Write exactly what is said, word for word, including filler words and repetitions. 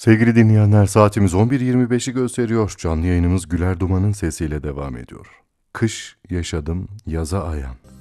Sevgili dinleyenler, saatimiz on bir yirmi beşi gösteriyor. Canlı yayınımız Güler Duman'ın sesiyle devam ediyor. Kış yaşadım, yaza ayan.